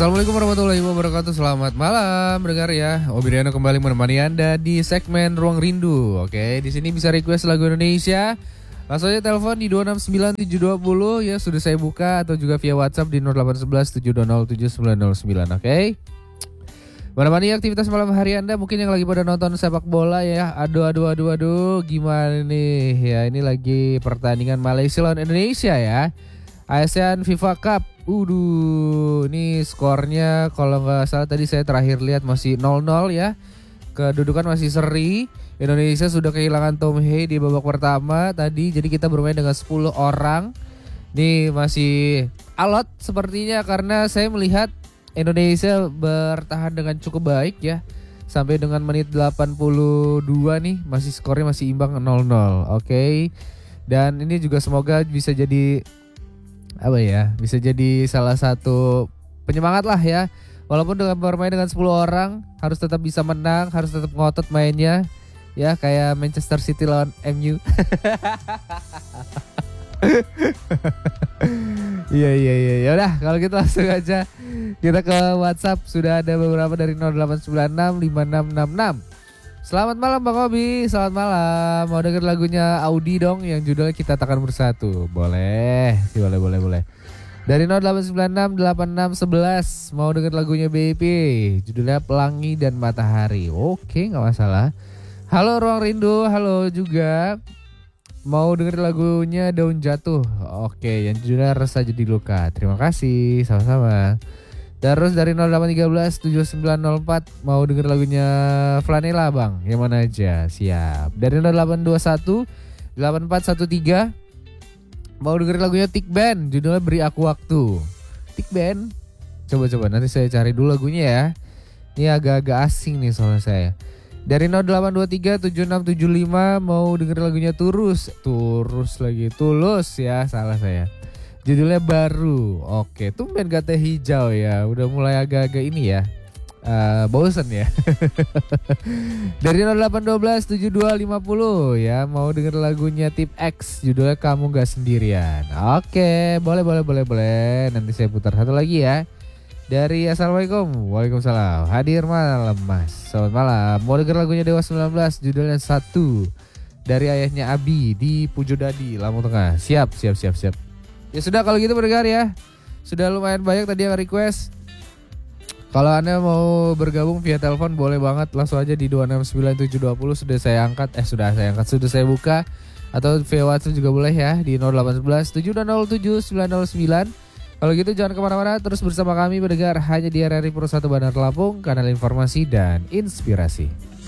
Assalamualaikum warahmatullahi wabarakatuh. Selamat malam pendengar ya. Obiriano kembali menemani Anda di segmen Ruang Rindu. Oke, di sini bisa request lagu Indonesia. Langsung aja telepon di 269720 ya, sudah saya buka, atau juga via WhatsApp di 0811 7207909. Oke. Menemani aktivitas malam hari Anda, mungkin yang lagi pada nonton sepak bola ya. Aduh, gimana nih? Ya, ini lagi pertandingan Malaysia lawan Indonesia ya. ASEAN FIFA Cup. Ini skornya kalau nggak salah tadi saya terakhir lihat masih 0-0 ya. Kedudukan masih seri. Indonesia sudah kehilangan Tom Hei di babak pertama tadi. Jadi kita bermain dengan 10 orang. Nih masih alot sepertinya, karena saya melihat Indonesia bertahan dengan cukup baik ya. Sampai dengan menit 82 nih masih skornya masih imbang 0-0. Oke. Dan ini juga semoga bisa jadi bisa jadi salah satu penyemangat lah ya. Walaupun dengan bermain dengan 10 orang harus tetap bisa menang, harus tetap ngotot mainnya ya, kayak Manchester City lawan MU. Iya. Udah, kalau gitu langsung aja kita ke WhatsApp. Sudah ada beberapa dari 08965666. Selamat malam Bang Obi, selamat malam. Mau denger lagunya Audi dong yang judulnya Kita Takkan Bersatu? Boleh. Dari 08968611 mau denger lagunya BIP, judulnya Pelangi dan Matahari. Oke, gak masalah. Halo Ruang Rindu, halo juga. Mau denger lagunya Daun Jatuh. Oke, yang judulnya Rasa Jadi Luka. Terima kasih, sama-sama. Terus dari 08137904 mau denger lagunya Flanela Bang, yang mana aja? Siap. Dari 08218413 mau denger lagunya Tik Band, judulnya Beri Aku Waktu. Tik Band. Coba nanti saya cari dulu lagunya ya. Ini agak-agak asing nih soalnya saya. Dari 08237675 mau denger lagunya Tulus ya, salah saya. Judulnya Baru. Oke, tumben kata hijau ya. Udah mulai agak-agak ini ya. Bosen ya. Dari 08127250 ya, mau denger lagunya Tip X, judulnya Kamu Gak Sendirian. Oke, boleh. Nanti saya putar satu lagi ya. Dari Assalamualaikum. Waalaikumsalam. Hadir malam Mas. Selamat malam. Mau denger lagunya Dewa 19, judulnya Satu, dari ayahnya Abi di Pujodadi, Lampung Tengah. Siap. Ya sudah, kalau gitu pendengar ya. Sudah lumayan banyak tadi yang request. Kalau Anda mau bergabung via telepon boleh banget, langsung aja di 269720 sudah saya buka, atau via WhatsApp juga boleh ya di 0811 707 909. Kalau gitu jangan kemana-mana, terus bersama kami pendengar hanya di RRI Pro 1 Bandar Lampung, kanal informasi dan inspirasi.